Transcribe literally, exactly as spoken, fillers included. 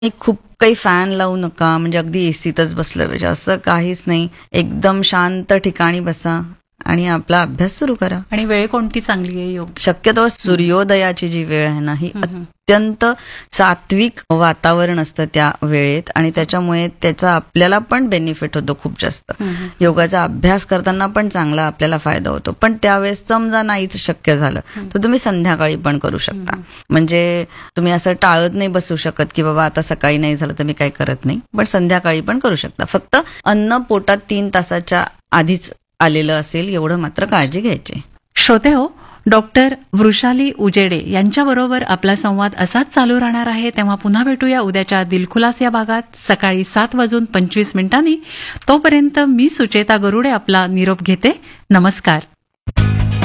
आणि खूप काही फॅन लावू नका, म्हणजे अगदी एसीतच बसलं पाहिजे असं काहीच नाही. एकदम शांत ठिकाणी बसा आणि आपला अभ्यास सुरू करा. आणि वेळ कोणती चांगली आहे योग? शक्यतो सूर्योदयाची जी वेळ आहे ना, ही हं, हं. अत्यंत सात्विक वातावरण असतं त्या वेळेत आणि त्याच्यामुळे त्याचा आपल्याला पण बेनिफिट होतो खूप जास्त. हं, हं. योगाचा अभ्यास करताना पण चांगला आपल्याला फायदा होतो. पण त्यावेळेस समजा नाहीच शक्य झालं तर तुम्ही संध्याकाळी पण करू शकता. म्हणजे तुम्ही असं टाळत नाही बसू शकत की बाबा आता सकाळी नाही झालं तर मी काही करत नाही, पण संध्याकाळी पण करू शकता. फक्त अन्न पोटात तीन तासाच्या आधीच आलेलं असेल एवढं मात्र काळजी घ्यायची. श्रोते हो, डॉक्टर वृषाली उजेडे यांच्याबरोबर आपला संवाद असाच चालू राहणार आहे. तेव्हा पुन्हा भेटूया उद्याच्या दिलखुलास या भागात सकाळी सात वाजून पंचवीस मिनिटांनी. तोपर्यंत मी सुचेता गरुडे आपला निरोप घेते. नमस्कार.